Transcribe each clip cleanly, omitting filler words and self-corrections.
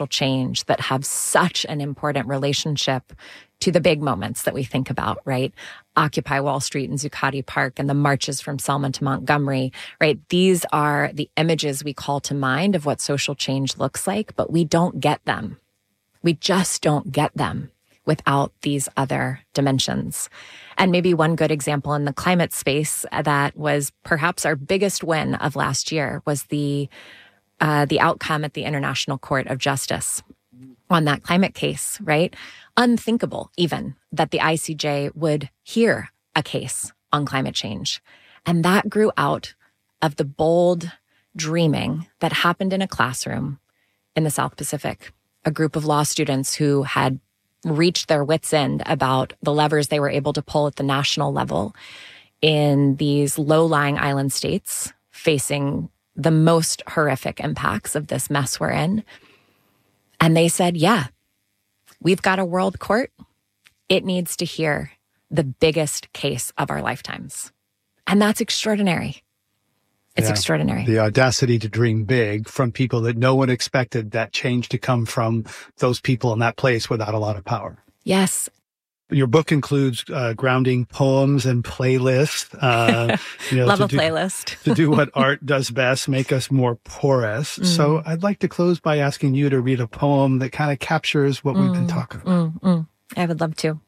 change that have such an important relationship to the big moments that we think about, right? Occupy Wall Street and Zuccotti Park and the marches from Selma to Montgomery, right? These are the images we call to mind of what social change looks like, but we don't get them. We just don't get them without these other dimensions. And maybe one good example in the climate space that was perhaps our biggest win of last year was the outcome at the International Court of Justice on that climate case, right? Unthinkable even that the ICJ would hear a case on climate change. And that grew out of the bold dreaming that happened in a classroom in the South Pacific. A group of law students who had reached their wits' end about the levers they were able to pull at the national level in these low-lying island states facing the most horrific impacts of this mess we're in. And they said, yeah, we've got a world court. It needs to hear the biggest case of our lifetimes. And that's extraordinary. It's extraordinary. The audacity to dream big from people that no one expected that change to come from those people in that place without a lot of power. Yes. Your book includes grounding poems and playlists. Love a playlist. To do what art does best, make us more porous. Mm. So I'd like to close by asking you to read a poem that kind of captures what we've been talking about. I would love to.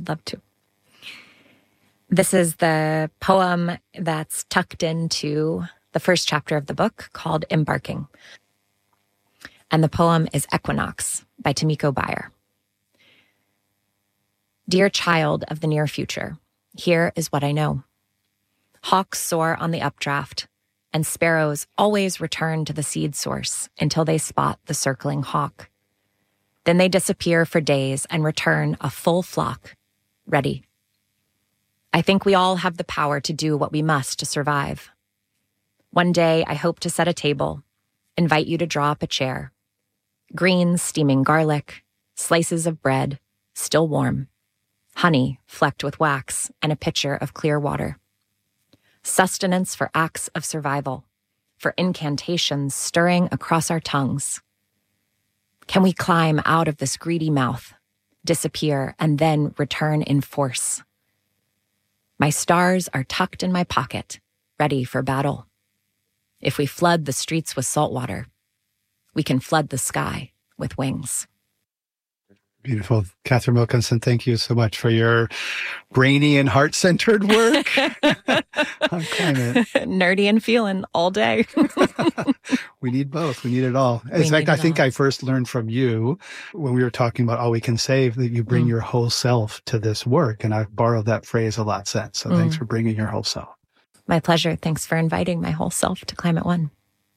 This is the poem that's tucked into the first chapter of the book called Embarking. And the poem is Equinox by Tomiko Bayer. Dear child of the near future, here is what I know. Hawks soar on the updraft, and sparrows always return to the seed source until they spot the circling hawk. Then they disappear for days and return a full flock, ready. I think we all have the power to do what we must to survive. One day, I hope to set a table, invite you to draw up a chair. Greens steaming garlic, slices of bread, still warm. Honey flecked with wax, and a pitcher of clear water. Sustenance for acts of survival, for incantations stirring across our tongues. Can we climb out of this greedy mouth, disappear, and then return in force? My stars are tucked in my pocket, ready for battle. If we flood the streets with salt water, we can flood the sky with wings. Beautiful. Katharine Wilkinson, thank you so much for your brainy and heart-centered work on climate. Nerdy and feeling all day. We need both. We need it all. In fact, I think I first learned from you when we were talking about All We Can Save that you bring your whole self to this work. And I've borrowed that phrase a lot since. So thanks for bringing your whole self. My pleasure. Thanks for inviting my whole self to Climate One.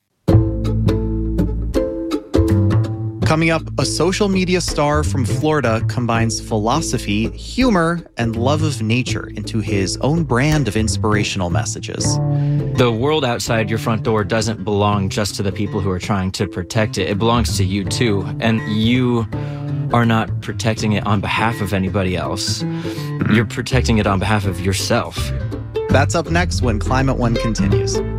Coming up, a social media star from Florida combines philosophy, humor, and love of nature into his own brand of inspirational messages. The world outside your front door doesn't belong just to the people who are trying to protect it. It belongs to you too. And you are not protecting it on behalf of anybody else. You're protecting it on behalf of yourself. That's up next when Climate One continues.